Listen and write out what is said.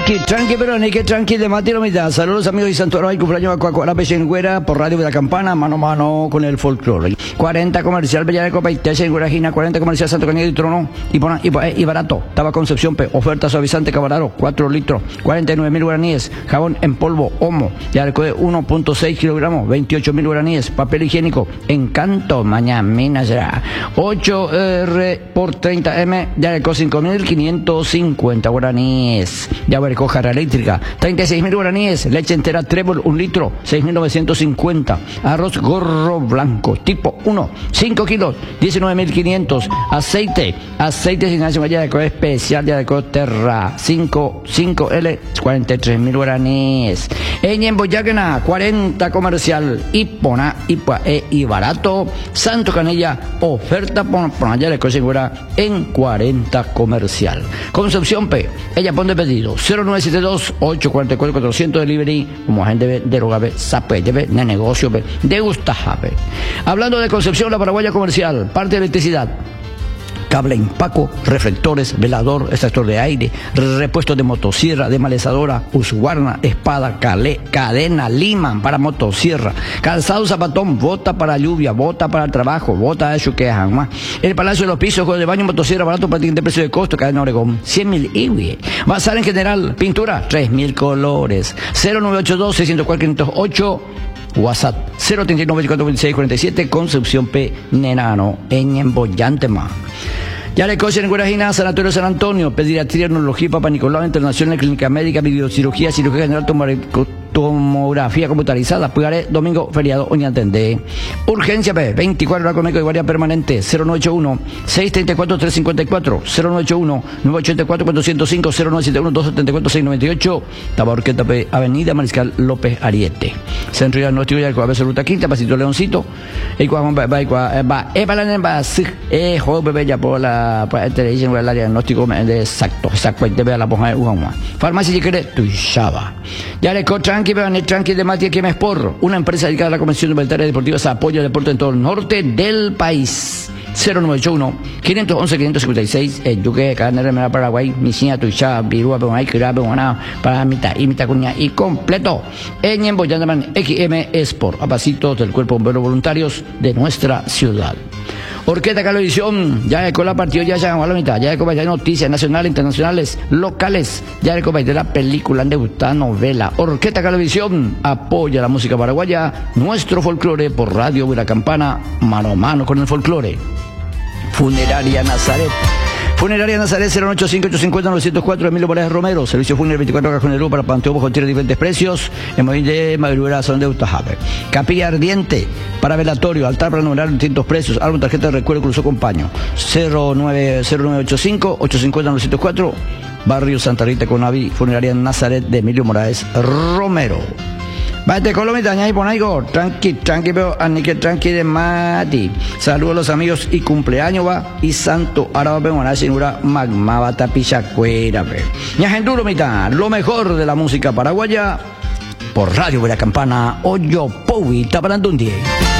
Tranqui, pero ni que tranqui de Mati mitad. Saludos amigos y Santo Ay, cumpleaños a Cuacuara Pechengüera por Radio de la Campana, mano a mano con el folclore. 40 comercial Bella de Copa y Techengüera Gina, 40 comercial Santo Cañada y Trono y barato. Estaba Concepción P, oferta suavizante Cabararo, 4 litros, 49.000 guaraníes. Jabón en polvo, Homo, de arco de 1.6 kilogramos, 28.000 guaraníes. Papel higiénico, Encanto, mañana será 8R por 30M, de arco 5.550 guaraníes. Ya ver, jarra eléctrica, 36.000 guaraníes. Leche entera Trébol, 1 litro, 6.950. Arroz gorro blanco, tipo 1, 5 kilos, 19.500. Aceite sin azúcar de Adeco especial de Adeco Terra, 5L, 43.000 guaraníes. En Boyagana, 40 comercial, Ipona, y barato. Santo Canella, oferta por allá de Cosegura en 40 comercial. Concepción P, ella pone pedido 0972-844-400 delivery, como agente de Rogabe, Sape, de negocio, de Gustajabe. Hablando de Concepción, la Paraguaya comercial, parte de electricidad, cable Impaco, reflectores, velador, extractor de aire, repuesto de motosierra, de malezadora, Husqvarna, espada, cadena, Liman para motosierra, calzado, zapatón, bota para lluvia, bota para el trabajo, bota de chuqueja, el Palacio de los Pisos, juego de baño, motosierra, barato, prácticamente precio de costo, cadena Oregón, 100.000 IWI. Bazar en general, pintura, 3.000 colores, 0982-604-508, WhatsApp 039-2426-47, Concepción P. Nenano, en Emboyantema. Ya le cochen en Guarajina, Sanatorio San Antonio, pediatría, neurología, Papa Nicolau, Internacional, Clínica Médica, videocirugía, cirugía general, tomografía computarizada, Pugaré, domingo, feriado, Oñatendé. Urgencia P, 24 horas con médico de guardia permanente, 0981-634-354, 0981-984-405, 0971-274-698, Tabaurqueta P, Avenida Mariscal López Ariete. Centro de Diagnóstico y Alcoa Ruta Quinta, Pasito Leoncito, el área diagnóstico de exacto, de la poja de Ujama. Farmacia Chiquere, Tuixaba. Ya le tranqui de Matías Quemespor, una empresa dedicada a la convención humanitaria deportiva, se apoya el deporte en todo el norte del país. 0981-511-556, Yuque, Canera, Paraguay, Misiña, Tuixaba, Virúa, Peonay, Quirabe, Guaná, para mitad y mitad cuña y completo. En Emboyandaman, XM Sport, a pasitos del Cuerpo Bombero Voluntarios de nuestra ciudad. Orquesta Calovisión, ya de la partió, ya llegamos a la mitad, ya de copa, ya hay noticias nacionales, internacionales, locales, ya de copa de la película, de gustada novela. Orquesta Calovisión apoya la música paraguaya, nuestro folclore por Radio de la Campana, mano a mano con el folclore. Funeraria Nazaret. Funeraria Nazaret 085-850-904, Emilio Morales Romero. Servicio fúnebre 24 horas con el para Panteón Bajo Tierra de diferentes precios. En Moín de Madrugada, Son de Utajabe. Capilla Ardiente para velatorio, altar para numerar distintos precios. Álbum, tarjeta de recuerdo, cruzo compaño. 0985-850-904, Barrio Santa Rita Conavi. Funeraria Nazaret de Emilio Morales Romero. Bate Colombia, y ponaigo, tranqui, pero anique tranqui de Mati. Saludos a los amigos y cumpleaños va y santo ahora va a señora magma bata pichacuera. Ñajenduro mitad, lo mejor de la música paraguaya por Radio de la Campana, Oyo Powi, Taparandundie.